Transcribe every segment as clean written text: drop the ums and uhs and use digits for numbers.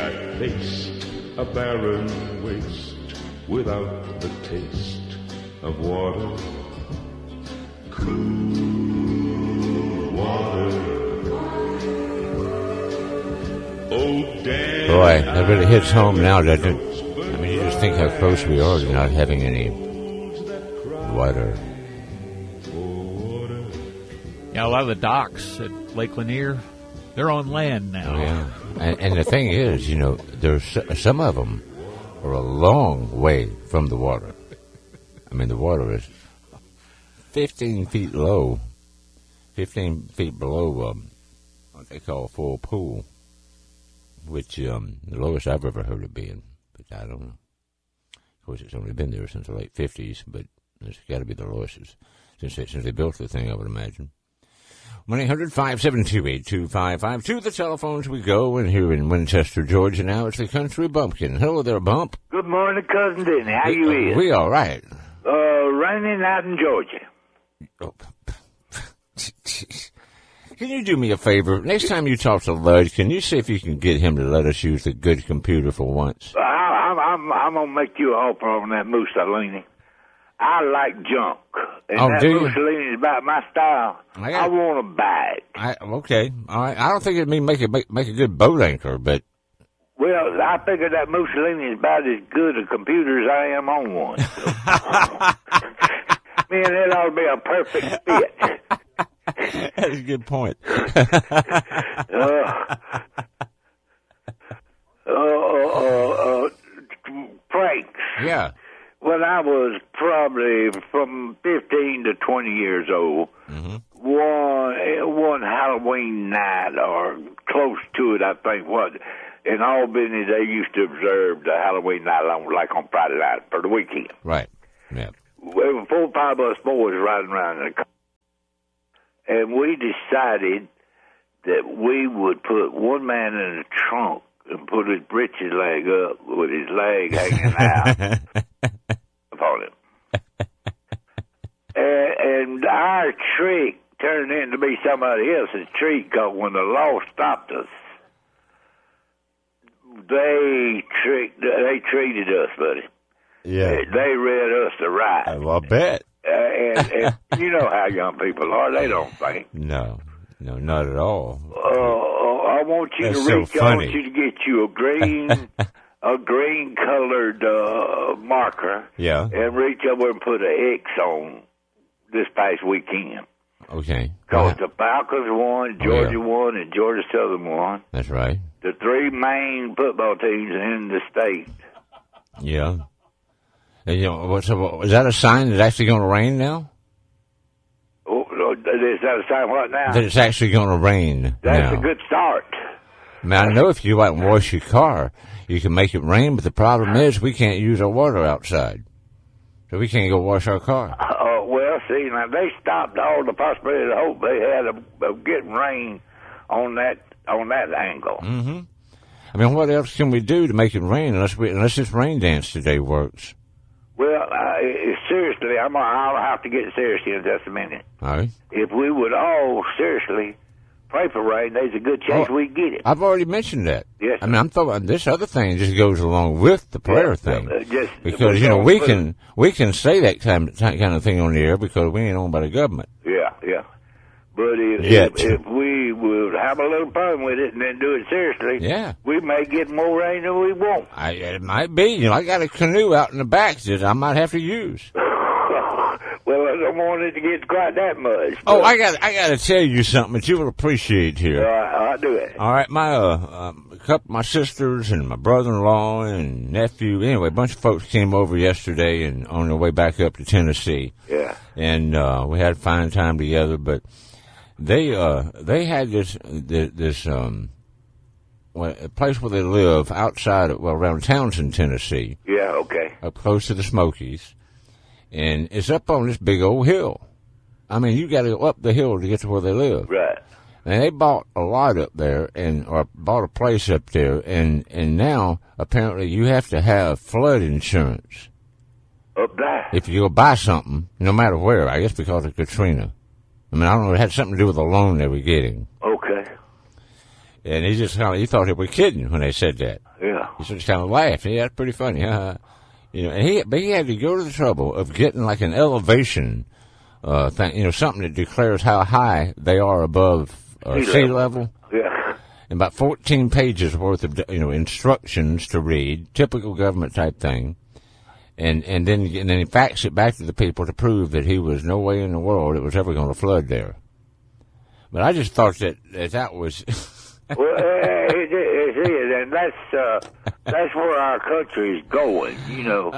that place, a barren waste, without the taste of water, cool water. Oh, damn. Boy, that really hits home now, doesn't it? I mean, you just think how close we are to not having any water. Yeah, a lot of the docks at Lake Lanier, they're on land now. Oh, yeah. And the thing is, there's some of them are a long way from the water. I mean, the water is 15 feet low, 15 feet below what they call a full pool, which the lowest I've ever heard it being, but I don't know. Of course, it's only been there since the late 50s, but it's got to be the lowest since they built the thing, I would imagine. 1-800-572-8255. The telephones we go, and here in Winchester, Georgia now, it's the Country Bumpkin. Hello there, Bump. Good morning, Cousin Denny. How you is? We all right. Raining out in Georgia. Oh. Can you do me a favor? Next time you talk to Lud, can you see if you can get him to let us use the good computer for once? I'm going to make you an offer on that Mussolini. I like junk. And that do you? Mussolini is about my style. I want a bag. Okay. All right. I don't think it'd make a good boat anchor, but... Well, I figure that Mussolini is about as good a computer as I am on one. So. Man, that ought to be a perfect fit. That's a good point. Pranks. Yeah. When I was probably from 15 to 20 years old, one Halloween night or close to it, I think, in Albany, they used to observe the Halloween night like on Friday night for the weekend. Right. Yeah. There were 4 or 5 of us boys riding around in a car, and we decided that we would put one man in the trunk and put his britches leg up with his leg hanging out upon him. And our trick turned into be somebody else's trick, because when the law stopped us, they treated us, buddy. Yeah. They read us the right. I'll bet. And you know how young people are. They don't think. No, not at all. I want you That's to reach. so I want funny. you to get you a green colored marker. Yeah. And reach over and put an X on this past weekend. Okay. Because the Falcons won, Georgia won, and Georgia Southern won. That's right. The 3 main football teams in the state. Yeah. And, so is that a sign that it's actually going to rain now? Oh, is that a sign what now? That it's actually going to rain That's now. a good start. I mean, I know if you go out and wash your car, you can make it rain, but the problem is we can't use our water outside. So we can't go wash our car. Well, see, now they stopped all the possibility of hope they had of getting rain on that angle. Mm-hmm. I mean, what else can we do to make it rain unless this rain dance today works? Well, seriously, I'll have to get serious in just a minute. All right. If we would all seriously pray for rain, there's a good chance we'd get it. I've already mentioned that. Yes. I mean, I'm thinking this other thing just goes along with the prayer thing. Because, we can say that kind of thing on the air because we ain't owned by the government. Yeah. But if we would have a little fun with it and then do it seriously, we may get more rain than we want. It might be. I got a canoe out in the back that I might have to use. Well, I don't want it to get quite that much. Oh, I got to tell you something that you will appreciate here. I'll do it. All right, my my sisters and my brother-in-law and nephew, anyway, a bunch of folks came over yesterday and on their way back up to Tennessee. Yeah. And we had a fine time together, but they had this a place where they live outside around Townsend, Tennessee. Yeah, okay. Up close to the Smokies. And it's up on this big old hill. I mean, you got to go up the hill to get to where they live. Right. And they bought a lot up there or bought a place up there. And now, apparently, you have to have flood insurance. Up there? If you go buy something, no matter where, I guess because of Katrina. I mean, I don't know, it had something to do with the loan they were getting. Okay. And he thought they were kidding when they said that. Yeah. He just kind of laughed. Yeah, that's pretty funny. You know, and he had to go to the trouble of getting like an elevation thing, you know, something that declares how high they are above sea level. Yeah. And about 14 pages worth of, you know, instructions to read, typical government type thing. And then he faxed it back to the people to prove that he was no way in the world it was ever going to flood there. But I just thought that was. Well, it is, and that's where our country is going, you know.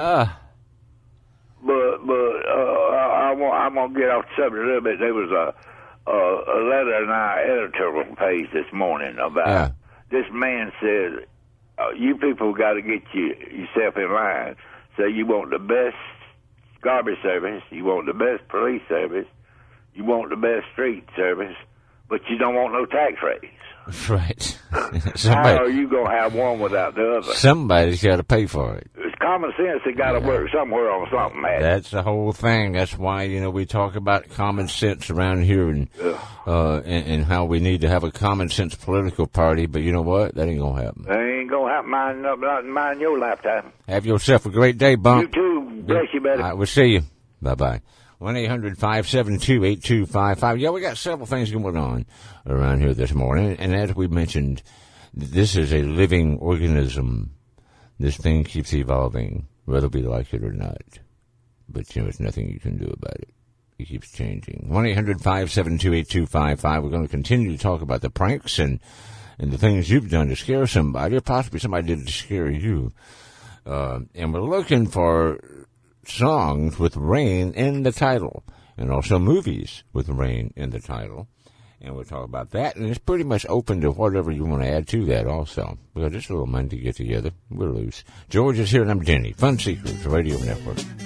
But I'm gonna get off the subject a little bit. There was a letter in our editorial page this morning about this man said, "You people got to get yourself in line. So you want the best garbage service, you want the best police service, you want the best street service, but you don't want no tax raise." Right. How are you going to have one without the other? Somebody's got to pay for it. It's common sense. It got to work somewhere on something, man. That's the whole thing. That's why, you know, we talk about common sense around here and how we need to have a common sense political party. But you know what? That ain't going to happen. That ain't going to happen mine in your lifetime. Have yourself a great day, Bump. You too. Bless you, buddy. All right, we'll see you. Bye-bye. 1-800-572-8255. Yeah, we got several things going on around here this morning. And as we mentioned, this is a living organism. This thing keeps evolving, whether we like it or not. But, you know, there's nothing you can do about it. It keeps changing. 1-800-572-8255. We're going to continue to talk about the pranks and the things you've done to scare somebody, or possibly somebody did to scare you. And we're looking for songs with rain in the title, and also movies with rain in the title. And we'll talk about that, and it's pretty much open to whatever you want to add to that also. We got just a little money to get together. We're loose. George is here, and I'm Denny. Fun Secrets Radio Network.